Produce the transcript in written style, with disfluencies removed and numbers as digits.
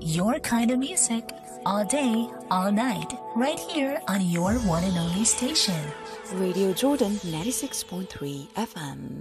your kind of music, all day, all night, right here on your one and only station. Radio Jordan 96.3 FM.